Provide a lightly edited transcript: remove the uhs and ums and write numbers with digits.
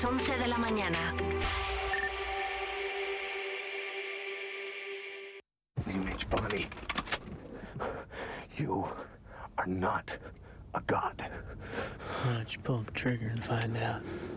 11 de la mañana. Image Bonnie, you are not a god. Why don't you pull the trigger and find out?